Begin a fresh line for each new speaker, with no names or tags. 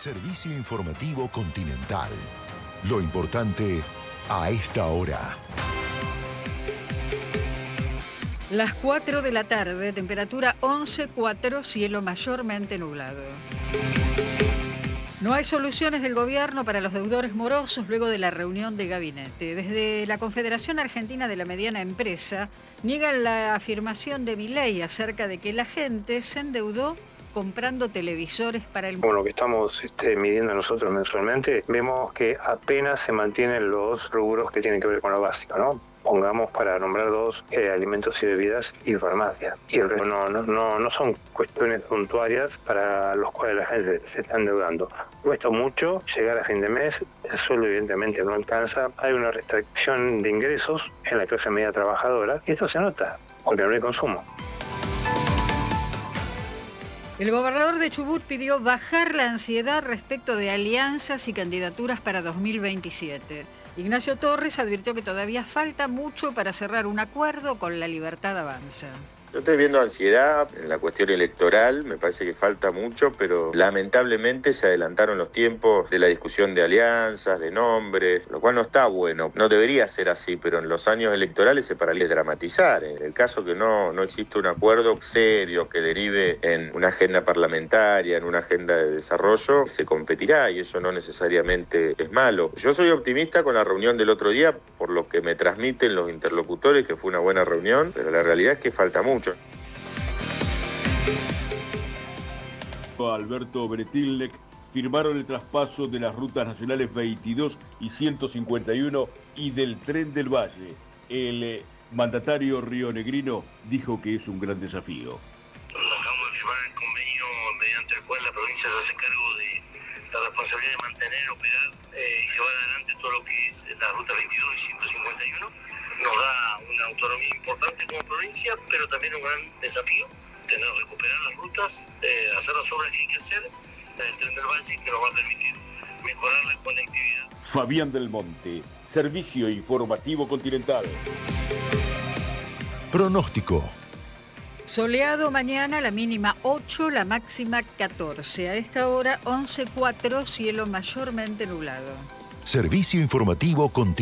Servicio informativo Continental. Lo importante a esta hora.
Las 4 de la tarde, temperatura 11,4, cielo mayormente nublado. No hay soluciones del gobierno para los deudores morosos luego de la reunión de gabinete. Desde la Confederación Argentina de la Mediana Empresa niegan la afirmación de Milei acerca de que la gente se endeudó comprando televisores para el...
Con lo que estamos midiendo nosotros mensualmente, vemos que apenas se mantienen los rubros que tienen que ver con lo básico, ¿no? Pongamos, para nombrar dos, alimentos y bebidas y farmacia. Y el resto no son cuestiones puntuarias para los cuales la gente se está endeudando. Cuesta mucho llegar a fin de mes, el sueldo evidentemente no alcanza, hay una restricción de ingresos en la clase media trabajadora y esto se nota, porque no hay consumo.
El gobernador de Chubut pidió bajar la ansiedad respecto de alianzas y candidaturas para 2027. Ignacio Torres advirtió que todavía falta mucho para cerrar un acuerdo con La Libertad Avanza.
Yo estoy viendo ansiedad en la cuestión electoral, me parece que falta mucho, pero lamentablemente se adelantaron los tiempos de la discusión de alianzas, de nombres, lo cual no está bueno. No debería ser así, pero en los años electorales se paraliza dramatizar. En el caso que no existe un acuerdo serio que derive en una agenda parlamentaria, en una agenda de desarrollo, se competirá y eso no necesariamente es malo. Yo soy optimista con la reunión del otro día, por lo que me transmiten los interlocutores, que fue una buena reunión, pero la realidad es que falta mucho.
Alberto Bretilnec firmaron el traspaso de las rutas nacionales 22 y 151 y del Tren del Valle. El mandatario rionegrino dijo que es un gran desafío.
Acabamos de firmar el convenio mediante el cual la provincia se hace cargo de la responsabilidad de mantener, operar y llevar adelante todo lo que es la ruta 22 y 151. Nos da una autonomía importante como provincia, pero también un gran desafío, recuperar las rutas, hacer las obras que hay que hacer, el Tren del Valle, que nos va a permitir mejorar la conectividad.
Fabián del Monte, Servicio Informativo Continental.
Pronóstico.
Soleado mañana, la mínima 8, la máxima 14. A esta hora 11,4, cielo mayormente nublado.
Servicio informativo Continental.